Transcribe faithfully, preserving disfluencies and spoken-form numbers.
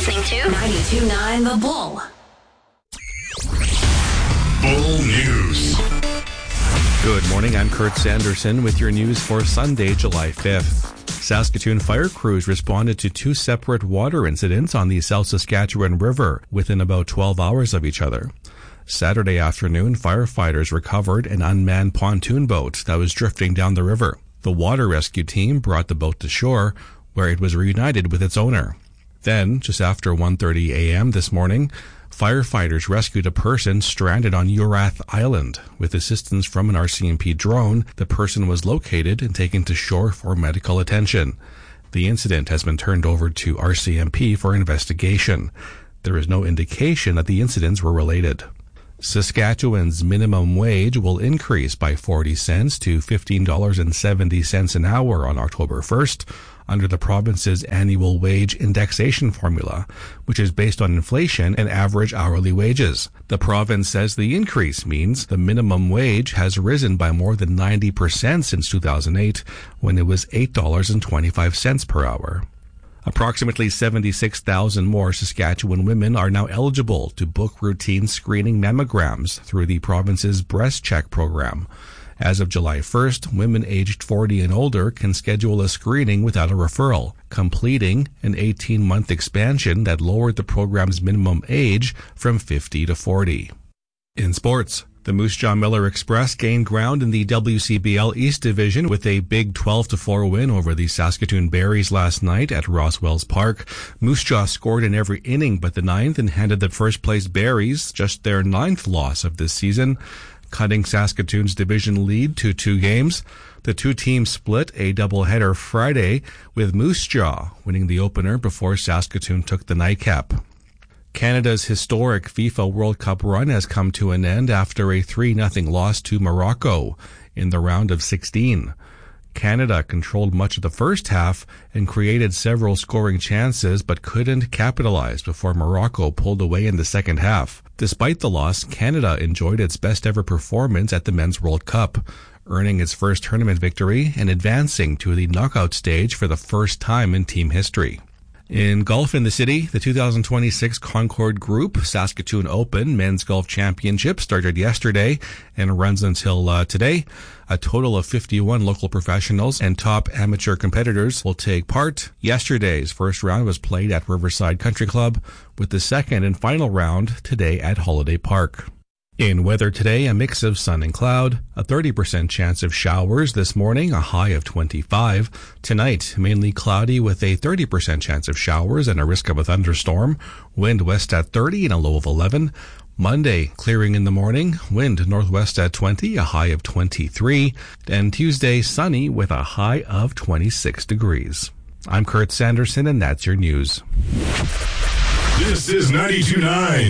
listening to ninety-two point nine The Bull. Bull News. Good morning, I'm Kurt Sanderson with your news for Sunday, July fifth. Saskatoon fire crews responded to two separate water incidents on the South Saskatchewan River within about twelve hours of each other. Saturday afternoon, firefighters recovered an unmanned pontoon boat that was drifting down the river. The water rescue team brought the boat to shore, where it was reunited with its owner. Then, just after one thirty a.m. this morning, firefighters rescued a person stranded on Urath Island. With assistance from an R C M P drone, the person was located and taken to shore for medical attention. The incident has been turned over to R C M P for investigation. There is no indication that the incidents were related. Saskatchewan's minimum wage will increase by forty cents to fifteen dollars and seventy cents an hour on October first under the province's annual wage indexation formula, which is based on inflation and average hourly wages. The province says the increase means the minimum wage has risen by more than ninety percent since two thousand eight, when it was eight dollars and twenty-five cents per hour. Approximately seventy-six thousand more Saskatchewan women are now eligible to book routine screening mammograms through the province's Breast Check program. As of July first, women aged forty and older can schedule a screening without a referral, completing an eighteen-month expansion that lowered the program's minimum age from fifty to forty. In sports, the Moose Jaw Miller Express gained ground in the W C B L East Division with a big twelve to four win over the Saskatoon Berries last night at Roswells Park. Moose Jaw scored in every inning but the ninth and handed the first-place Berries just their ninth loss of this season, cutting Saskatoon's division lead to two games. The two teams split a doubleheader Friday, with Moose Jaw winning the opener before Saskatoon took the nightcap. Canada's historic FIFA World Cup run has come to an end after a three nothing loss to Morocco in the round of sixteen. Canada controlled much of the first half and created several scoring chances but couldn't capitalize before Morocco pulled away in the second half. Despite the loss, Canada enjoyed its best ever performance at the Men's World Cup, earning its first tournament victory and advancing to the knockout stage for the first time in team history. In golf in the city, the two thousand twenty-six Concord Group Saskatoon Open Men's Golf Championship started yesterday and runs until uh, today. A total of fifty-one local professionals and top amateur competitors will take part. Yesterday's first round was played at Riverside Country Club, with the second and final round today at Holiday Park. In weather today, a mix of sun and cloud, a thirty percent chance of showers this morning, a high of twenty-five. Tonight, mainly cloudy with a thirty percent chance of showers and a risk of a thunderstorm. Wind west at thirty and a low of eleven. Monday, clearing in the morning, wind northwest at twenty, a high of twenty-three. And Tuesday, sunny with a high of twenty-six degrees. I'm Kurt Sanderson, and that's your news. This is ninety-two point nine.